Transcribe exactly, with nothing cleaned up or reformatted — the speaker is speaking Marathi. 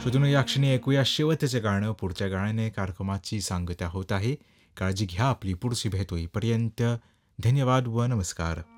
श्रोत्यांनो, या क्षणी ऐकूया शेवटचे गाणं. पुढच्या गाण्याने कार्यक्रमाची सांगता होत आहे. काळजी घ्या आपली. पुढची भेट होईपर्यंत धन्यवाद व नमस्कार.